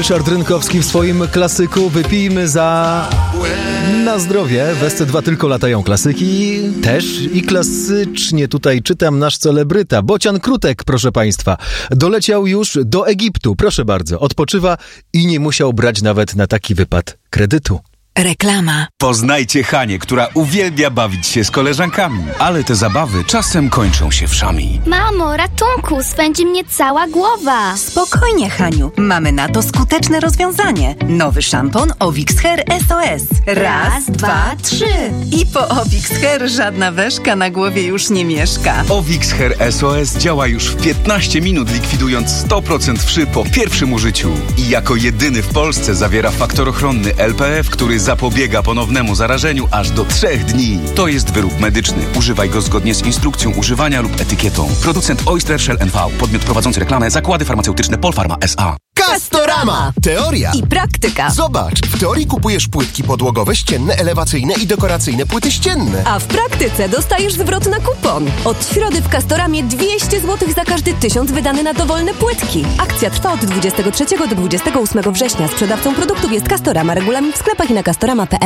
Ryszard Rynkowski w swoim klasyku Wypijmy na zdrowie. W SC2 tylko latają klasyki. Też i klasycznie tutaj czytam nasz celebryta. Bocian Krutek, proszę państwa, doleciał już do Egiptu. Proszę bardzo, odpoczywa i nie musiał brać nawet na taki wypad kredytu. Reklama. Poznajcie Hanię, która uwielbia bawić się z koleżankami, ale te zabawy czasem kończą się wszami. Mamo, ratunku, swędzi mnie cała głowa. Spokojnie, Haniu. Mamy na to skuteczne rozwiązanie. Nowy szampon Ovix Hair SOS. Raz, dwa, trzy. I po Ovix Hair żadna weszka na głowie już nie mieszka. Ovix Hair SOS działa już w 15 minut, likwidując 100% wszy po pierwszym użyciu. I jako jedyny w Polsce zawiera faktor ochronny LPF, który zapobiega ponownemu zarażeniu aż do 3 dni. To jest wyrób medyczny. Używaj go zgodnie z instrukcją używania lub etykietą. Producent Oyster Shell NV. Podmiot prowadzący reklamę. Zakłady farmaceutyczne Polpharma S.A. Castorama! Teoria I praktyka. Zobacz, w teorii kupujesz płytki podłogowe, ścienne, elewacyjne i dekoracyjne płyty ścienne. A w praktyce dostajesz zwrot na kupon. Od środy w Castoramie 200 zł za każdy 1000 wydany na dowolne płytki. Akcja trwa od 23 do 28 września. Sprzedawcą produktów jest Castorama. Regulamin w sklepach i na castorama.pl.